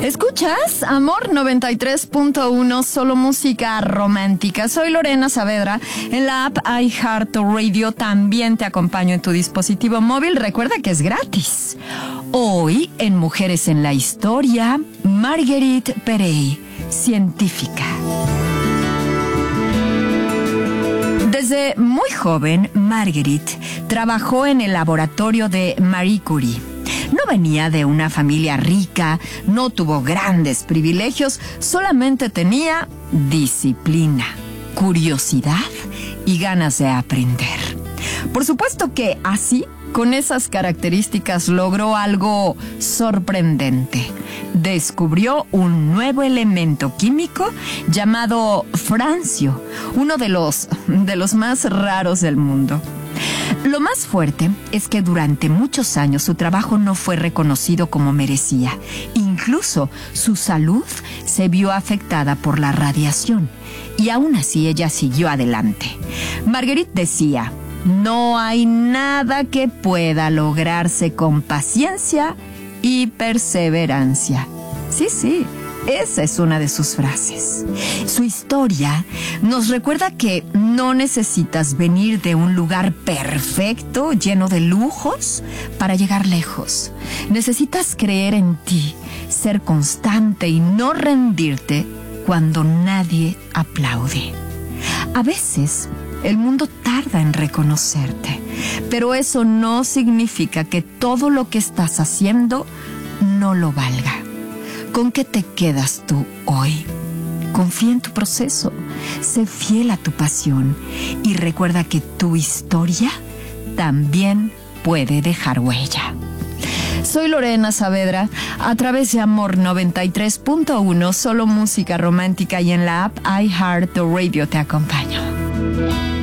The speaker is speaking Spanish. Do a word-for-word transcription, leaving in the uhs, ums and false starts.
Escuchas Amor noventa y tres punto uno, solo música romántica. Soy Lorena Saavedra. En la app iHeartRadio también te acompaño en tu dispositivo móvil. Recuerda que es gratis. Hoy, en Mujeres en la Historia, Marguerite Perey, científica. Desde muy joven, Marguerite trabajó en el laboratorio de Marie Curie. No venía de una familia rica, no tuvo grandes privilegios, solamente tenía disciplina, curiosidad y ganas de aprender. Por supuesto que así, con esas características, logró algo sorprendente. Descubrió un nuevo elemento químico llamado francio, uno de los, de los más raros del mundo. Lo más fuerte es que durante muchos años su trabajo no fue reconocido como merecía. Incluso su salud se vio afectada por la radiación. Y aún así ella siguió adelante. Marguerite decía: no hay nada que pueda lograrse con paciencia y perseverancia. Sí, sí. Esa es una de sus frases. Su historia nos recuerda que no necesitas venir de un lugar perfecto, lleno de lujos, para llegar lejos. Necesitas creer en ti, ser constante y no rendirte cuando nadie aplaude. A veces, el mundo tarda en reconocerte, pero eso no significa que todo lo que estás haciendo no lo valga. ¿Con qué te quedas tú hoy? Confía en tu proceso, sé fiel a tu pasión y recuerda que tu historia también puede dejar huella. Soy Lorena Saavedra, a través de Amor noventa y tres punto uno, solo música romántica, y en la app iHeartRadio te acompaño.